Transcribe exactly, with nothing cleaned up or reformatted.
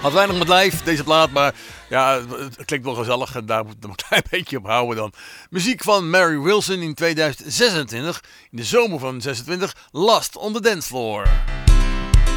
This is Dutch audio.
Had weinig met lijf, deze plaat, maar ja, het klinkt wel gezellig en daar moet ik een klein beetje op houden dan. Muziek van Mary Wilson in tweeduizend zesentwintig, in de zomer van zesentwintig, Last on the Dance Floor.